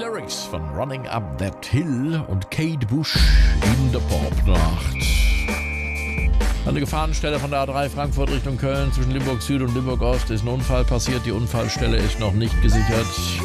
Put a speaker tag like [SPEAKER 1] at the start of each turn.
[SPEAKER 1] Lyrics von Running Up That Hill und Kate Bush in der Popnacht. An der Gefahrenstelle von der A3 Frankfurt Richtung Köln zwischen Limburg Süd und Limburg Ost ist ein Unfall passiert. Die Unfallstelle ist noch nicht gesichert.